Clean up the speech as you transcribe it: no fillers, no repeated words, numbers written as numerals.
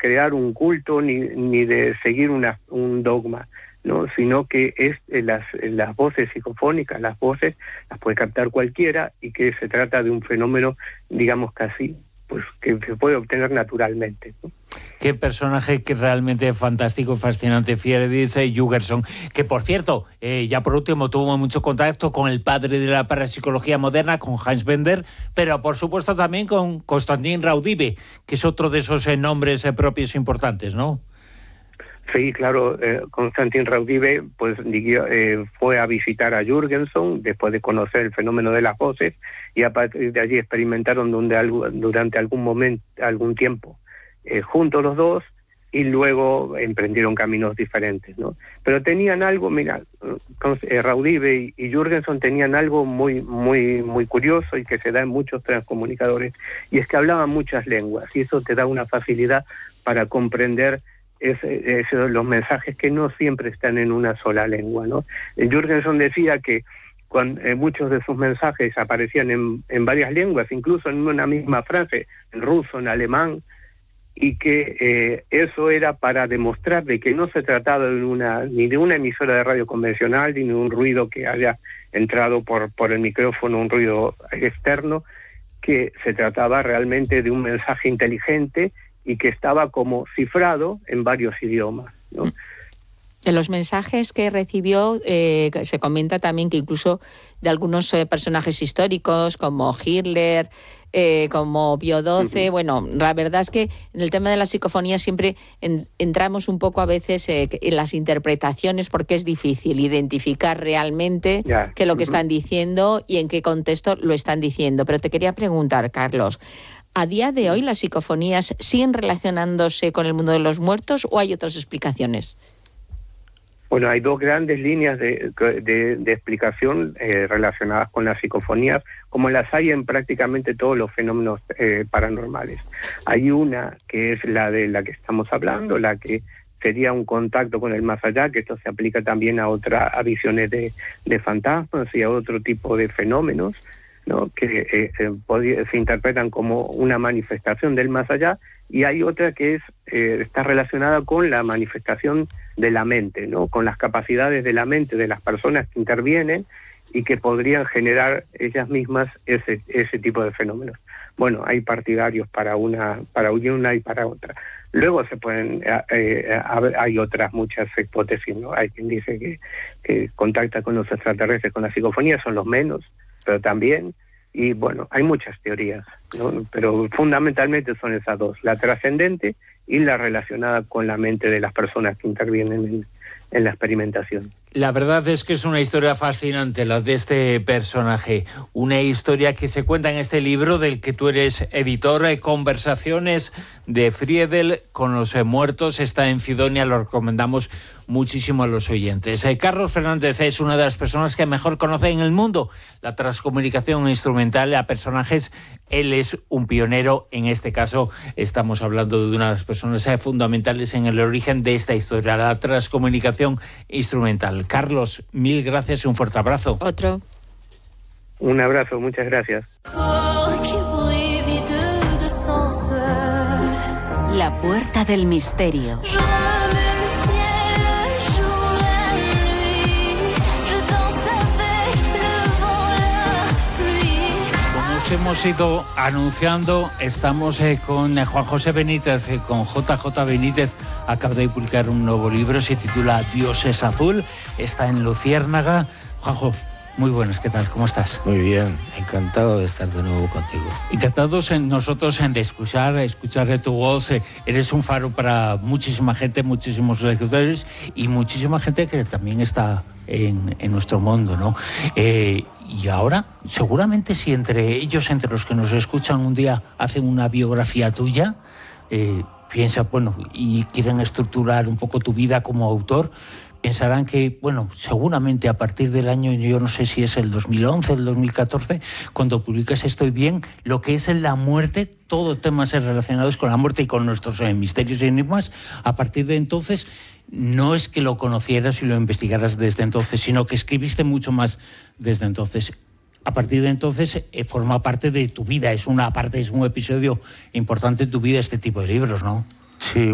crear un culto ni de seguir un dogma, ¿no? Sino que es las voces psicofónicas, las voces las puede captar cualquiera, y que se trata de un fenómeno, digamos, casi pues que se puede obtener naturalmente, ¿no? Qué personaje que realmente fantástico, fascinante, Friedrich Jürgenson, que por cierto, ya por último tuvo mucho contacto con el padre de la parapsicología moderna, con Hans Bender, pero por supuesto también con Konstantin Raudive, que es otro de esos nombres propios importantes, ¿no? Sí, claro, Konstantin Raudive pues fue a visitar a Jürgenson después de conocer el fenómeno de las voces, y a partir de allí experimentaron durante algún tiempo juntos los dos, y luego emprendieron caminos diferentes, ¿no? Pero tenían algo, mira, Raudive y Jürgenson tenían algo muy curioso, y que se da en muchos transcomunicadores, y es que hablaban muchas lenguas, y eso te da una facilidad para comprender los mensajes que no siempre están en una sola lengua, ¿no? Jürgenson decía que muchos de sus mensajes aparecían en varias lenguas, incluso en una misma frase, en ruso, en alemán, y que eso era para demostrar de que no se trataba ni de una emisora de radio convencional, ni de un ruido que haya entrado por el micrófono, un ruido externo, que se trataba realmente de un mensaje inteligente y que estaba como cifrado en varios idiomas, ¿no? De los mensajes que recibió, se comenta también que incluso de algunos personajes históricos, como Hitler, como Pío XII, bueno, la verdad es que en el tema de la psicofonía siempre entramos un poco a veces en las interpretaciones, porque es difícil identificar realmente qué es lo que están diciendo y en qué contexto lo están diciendo. Pero te quería preguntar, Carlos, ¿a día de hoy las psicofonías siguen relacionándose con el mundo de los muertos o hay otras explicaciones? Bueno, hay dos grandes líneas de explicación relacionadas con las psicofonías, como las hay en prácticamente todos los fenómenos paranormales. Hay una que es la de la que estamos hablando, la que sería un contacto con el más allá, que esto se aplica también a visiones de fantasmas y a otro tipo de fenómenos, ¿no? Que se interpretan como una manifestación del más allá, y hay otra que está relacionada con la manifestación de la mente, ¿no? Con las capacidades de la mente de las personas que intervienen y que podrían generar ellas mismas ese tipo de fenómenos. Bueno, hay partidarios para una y para otra. Luego hay otras muchas hipótesis, ¿no? Hay quien dice que contacta con los extraterrestres con la psicofonía, son los menos, pero también, y bueno, hay muchas teorías, ¿no? Pero fundamentalmente son esas dos, la trascendente y la relacionada con la mente de las personas que intervienen en la experimentación. La verdad es que es una historia fascinante la de este personaje, una historia que se cuenta en este libro del que tú eres editor, Conversaciones de Friedel con los muertos, está en Cidonia, lo recomendamos muchísimo a los oyentes. Carlos Fernández es una de las personas que mejor conoce en el mundo la transcomunicación instrumental a personajes. Él es un pionero, en este caso estamos hablando de una de las personas fundamentales en el origen de esta historia, la transcomunicación instrumental. Carlos, mil gracias y un fuerte abrazo. Otro. Un abrazo, muchas gracias. La puerta del misterio. Como os hemos ido anunciando, estamos con Juan José Benítez, con JJ Benítez. Acaba de publicar un nuevo libro, se titula Dios es azul, está en Luciérnaga. Juanjo, muy buenas, ¿qué tal? ¿Cómo estás? Muy bien, encantado de estar de nuevo contigo. Encantados nosotros de escuchar tu voz. Eres un faro para muchísima gente, muchísimos lectores y muchísima gente que también está en nuestro mundo, ¿no? Y ahora, seguramente si entre ellos, entre los que nos escuchan un día, hacen una biografía tuya, piensa, bueno, y quieren estructurar un poco tu vida como autor, pensarán que, bueno, seguramente a partir del año, yo no sé si es el 2011, el 2014, cuando publicas Estoy bien, lo que es la muerte, todos temas relacionados con la muerte y con nuestros misterios y enigmas, a partir de entonces, no es que lo conocieras y lo investigaras desde entonces, sino que escribiste mucho más desde entonces. A partir de entonces, forma parte de tu vida, es un episodio importante en tu vida este tipo de libros, ¿no? Sí.